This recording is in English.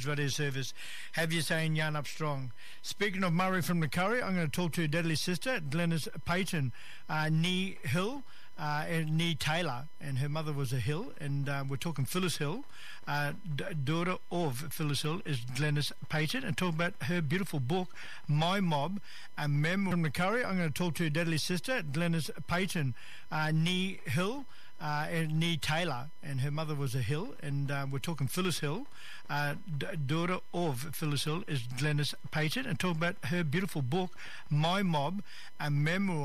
radio service. Have you saying yarn up strong. Speaking of Murray from the Curry, I'm going to talk to Dudley's sister, Glenys Payton, Nee Hill, and Nee Taylor, and her mother was a Hill, and we're talking Phyllis Hill. Daughter of Phyllis Hill is Glenys Payton, and talk about her beautiful book, My Mob, a memoir from the Curry. I'm going to talk to Dudley's sister, Glenys Payton, Nee Hill, and Nee Taylor, and her mother was a Hill, and we're talking Phyllis Hill. Daughter of Phyllis Hill is Glenys Payton, and talk about her beautiful book, My Mob, a memoir